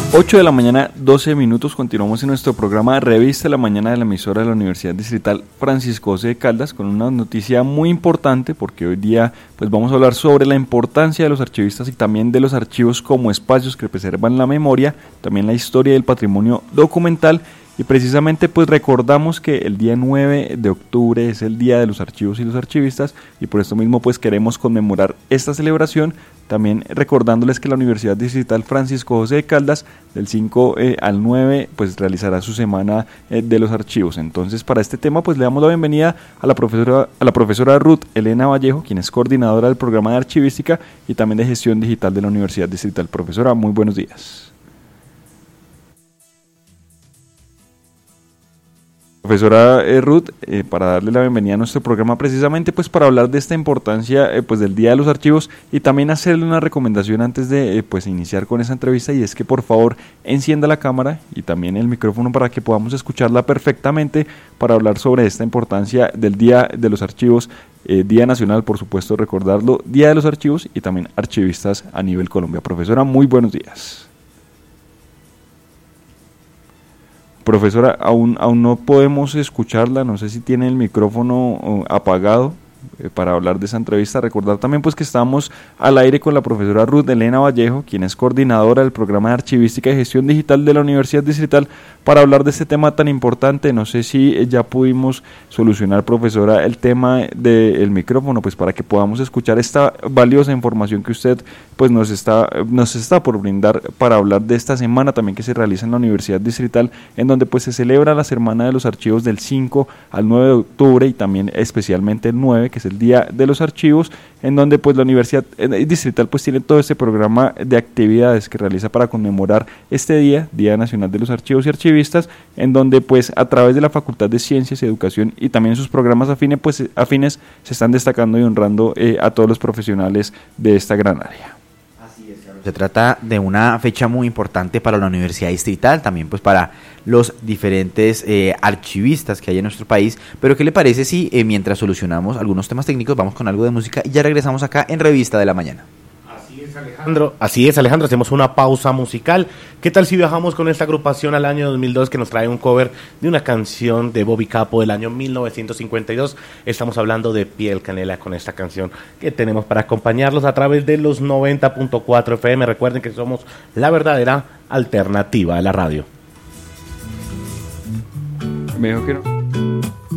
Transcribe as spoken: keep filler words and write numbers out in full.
ocho de la mañana, doce minutos, continuamos en nuestro programa Revista de la Mañana de la emisora de la Universidad Distrital Francisco José de Caldas con una noticia muy importante porque hoy día pues vamos a hablar sobre la importancia de los archivistas y también de los archivos como espacios que preservan la memoria, también la historia y el patrimonio documental. Y precisamente pues recordamos que el día nueve de octubre es el Día de los Archivos y los Archivistas y por esto mismo pues queremos conmemorar esta celebración, también recordándoles que la Universidad Distrital Francisco José de Caldas del cinco eh, al nueve pues realizará su semana eh, de los archivos. Entonces para este tema pues le damos la bienvenida a la profesora, a la profesora Ruth Elena Vallejo, quien es coordinadora del programa de archivística y también de gestión digital de la Universidad Distrital. Profesora, muy buenos días. Profesora eh, Ruth, eh, para darle la bienvenida a nuestro programa precisamente pues para hablar de esta importancia eh, pues del Día de los Archivos y también hacerle una recomendación antes de eh, pues iniciar con esa entrevista, y es que por favor encienda la cámara y también el micrófono para que podamos escucharla perfectamente para hablar sobre esta importancia del Día de los Archivos, eh, Día Nacional, por supuesto recordarlo, Día de los Archivos y también archivistas a nivel Colombia. Profesora, muy buenos días. Profesora, aún, aún no podemos escucharla, no sé si tiene el micrófono uh, apagado eh, para hablar de esa entrevista. Recordar también pues que estamos al aire con la profesora Ruth Elena Vallejo, quien es coordinadora del programa de archivística y gestión digital de la Universidad Distrital, para hablar de este tema tan importante. No sé si eh, ya pudimos solucionar, profesora, el tema del micrófono, pues para que podamos escuchar esta valiosa información que usted pues nos está, nos está por brindar para hablar de esta semana también que se realiza en la Universidad Distrital, en donde pues se celebra la Semana de los Archivos del cinco al nueve de octubre y también especialmente el nueve, que es el Día de los Archivos, en donde pues la Universidad Distrital pues tiene todo este programa de actividades que realiza para conmemorar este día, Día Nacional de los Archivos y Archivistas, en donde pues a través de la Facultad de Ciencias y Educación y también sus programas afines, pues, afines se están destacando y honrando eh, a todos los profesionales de esta gran área. Se trata de una fecha muy importante para la Universidad Distrital, también pues para los diferentes eh, archivistas que hay en nuestro país. Pero ¿qué le parece si eh, mientras solucionamos algunos temas técnicos vamos con algo de música y ya regresamos acá en Revista de la Mañana? Así es, Alejandro. Así es, Alejandro. Hacemos una pausa musical. ¿Qué tal si viajamos con esta agrupación al año dos mil dos que nos trae un cover de una canción de Bobby Capó del año mil novecientos cincuenta y dos? Estamos hablando de Piel Canela con esta canción que tenemos para acompañarlos a través de los noventa punto cuatro F M. Recuerden que somos la verdadera alternativa de la radio. Me dijo que no.